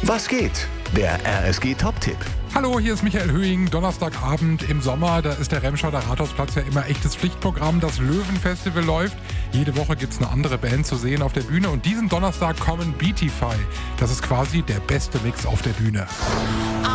Was geht? Der RSG Top-Tipp. Hallo, hier ist Michael Höhing. Donnerstagabend im Sommer, da ist der Remscheider Rathausplatz ja immer echtes Pflichtprogramm. Das Löwenfestival läuft. Jede Woche gibt es eine andere Band zu sehen auf der Bühne. Und diesen Donnerstag kommen Beatify. Das ist quasi der beste Mix auf der Bühne.